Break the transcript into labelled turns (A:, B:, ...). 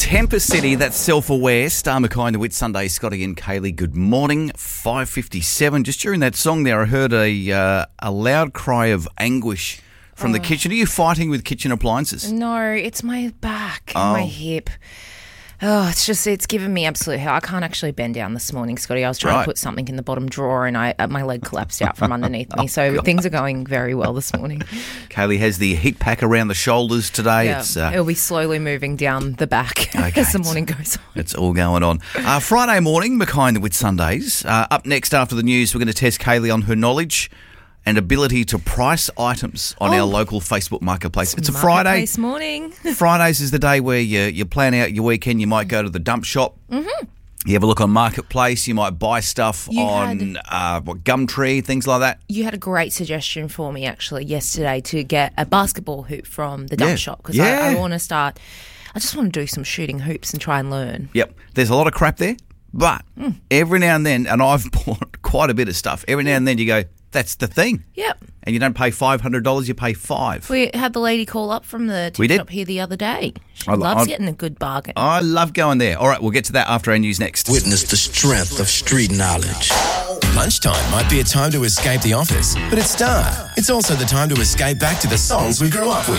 A: Tempest City, that's Self-Aware. Star McKay, Whit Sunday, Scotty and Kaylee, good morning. 5:57. Just during that song there, I heard a loud cry of anguish from the kitchen. Are you fighting with kitchen appliances?
B: No, it's my back and my hip. Oh, it's given me absolute hell. I can't actually bend down this morning, Scotty. I was trying to put something in the bottom drawer and my leg collapsed out from underneath me. So things are going very well this morning.
A: Kaylee has the heat pack around the shoulders today.
B: Yeah, it'll be slowly moving down the back as the morning goes on.
A: It's all going on. Friday morning, McKay Whit Sundays. Up next after the news, we're going to test Kaylee on her knowledge and ability to price items on our local Facebook marketplace. It's a Friday.
B: Marketplace morning.
A: Fridays is the day where you plan out your weekend. You might go to the dump shop. Mm-hmm. You have a look on Marketplace. You might buy stuff on Gumtree, things like that.
B: You had a great suggestion for me actually yesterday to get a basketball hoop from the dump shop because I want to start. I just want to do some shooting hoops and try and learn.
A: Yep. There's a lot of crap there, but every now and then, and I've bought quite a bit of stuff, every now and then you go, that's the thing.
B: Yep.
A: And you don't pay $500, you pay $5.
B: We had the lady call up from the tip shop here the other day. She loves getting a good bargain.
A: I love going there. All right, we'll get to that after our news next.
C: Witness the strength of street knowledge.
D: Lunchtime might be a time to escape the office, but at Star, it's also the time to escape back to the songs we grew up with.